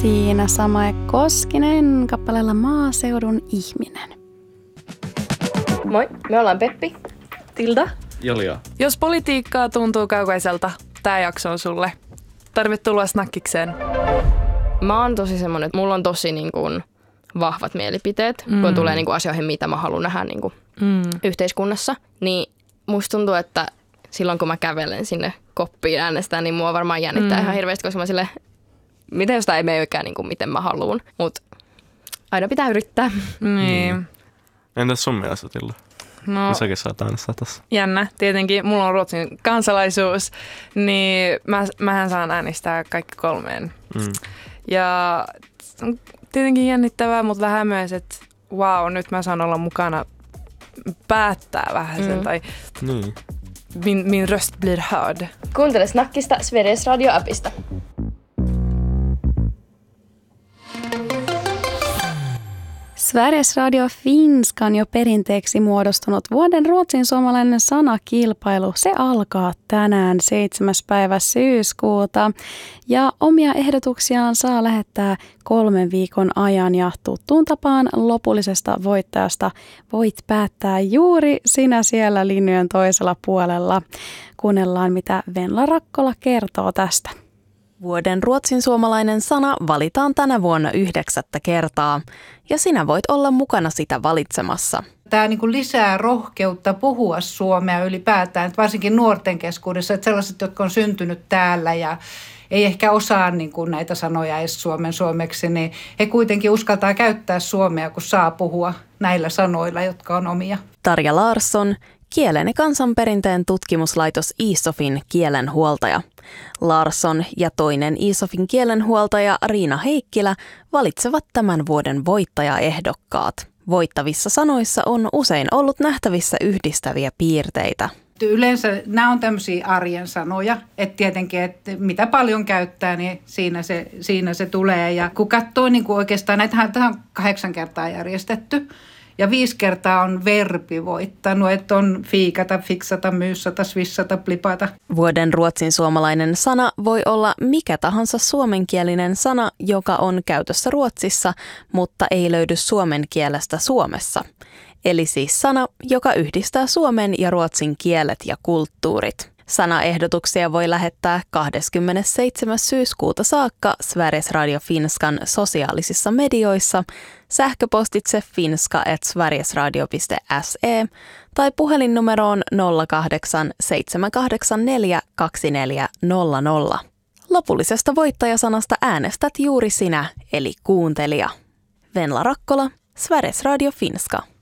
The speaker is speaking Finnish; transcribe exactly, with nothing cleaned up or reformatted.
Siinä Samae Koskinen kappaleella Maaseudun ihminen. Moi, me ollaan Peppi, Tilda, Jolia. Jos politiikkaa tuntuu kaukaiselta, tää jakso on sulle. Tervetuloa snackikseen. Mä oon tosi semmonen, että mulla on tosi niin kuin vahvat mielipiteet, mm. kun tulee niin kuin asioihin, mitä mä haluan nähdä niin kuin mm. yhteiskunnassa. Niin musta tuntuu, että silloin kun mä kävelen sinne koppiin äänestään, niin mua varmaan jännittää mm. ihan hirveästi, koska mä silleen, miten jos tää ei meekään niin kuin miten mä haluan. Mut aina pitää yrittää. Niin. Mm. Entäs sun mielestä, Tilda? No, säkin saat äänestää tässä. Jännä. Tietenkin mulla on Ruotsin kansalaisuus, niin mä, mähän saan äänestää kaikki kolmeen. Mm. Ja on tietenkin jännittävää, mutta vähän myös, että wow, nyt mä saan olla mukana päättää vähän sen, mm. tai niin. min, min röst blir hörd. Kuuntele Snackista Sveriges Radio-appista. Sveriges Radio Finska on jo perinteeksi muodostunut vuoden ruotsin suomalainen sanakilpailu. Se alkaa tänään seitsemäs päivä syyskuuta ja omia ehdotuksiaan saa lähettää kolmen viikon ajan ja tuttuun tapaan lopullisesta voittajasta voit päättää juuri sinä siellä linjojen toisella puolella. Kuunnellaan, mitä Venla Rakkola kertoo tästä. Vuoden ruotsin suomalainen sana valitaan tänä vuonna yhdeksättä kertaa, ja sinä voit olla mukana sitä valitsemassa. Tämä niin kuin lisää rohkeutta puhua suomea ylipäätään, että varsinkin nuorten keskuudessa, että sellaiset, jotka on syntynyt täällä ja ei ehkä osaa niin kuin näitä sanoja edes suomen suomeksi, niin he kuitenkin uskaltaa käyttää suomea, kun saa puhua näillä sanoilla, jotka on omia. Tarja Larsson, kielen ja kansanperinteen tutkimuslaitos ISOFin kielenhuoltaja. Larsson ja toinen ISOFin kielenhuoltaja Riina Heikkilä valitsevat tämän vuoden voittajaehdokkaat. Voittavissa sanoissa on usein ollut nähtävissä yhdistäviä piirteitä. Yleensä nämä on tämmöisiä arjen sanoja, että tietenkin, että mitä paljon käyttää, niin siinä se, siinä se tulee. Ja kun katsoo niin kuin oikeastaan, näitähän on kahdeksan kertaa järjestetty. Ja viisi kertaa on verbi voittanut, että on fiikata, fiksata, myyssata, swissata, plipata. Vuoden ruotsin suomalainen sana voi olla mikä tahansa suomenkielinen sana, joka on käytössä Ruotsissa, mutta ei löydy suomen kielestä Suomessa. Eli siis sana, joka yhdistää suomen ja ruotsin kielet ja kulttuurit. Sanaehdotuksia voi lähettää kahdeskymmenesseitsemäs syyskuuta saakka Sveriges Radio Finskan sosiaalisissa medioissa, sähköpostitse finska at sverigesradio piste se tai puhelinnumeroon nolla kahdeksan seitsemän kahdeksan neljä kaksi neljä nolla nolla. Lopullisesta voittajasanasta äänestät juuri sinä, eli kuuntelija. Venla Rakkola, Sveriges Radio Finska.